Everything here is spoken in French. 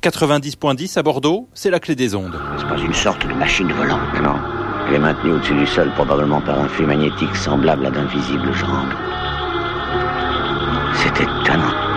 90.10 à Bordeaux, c'est la clé des ondes. C'est pas une sorte de machine volante. Non, elle est maintenue au-dessus du sol, probablement par un flux magnétique semblable à d'invisibles jambes. C'est étonnant.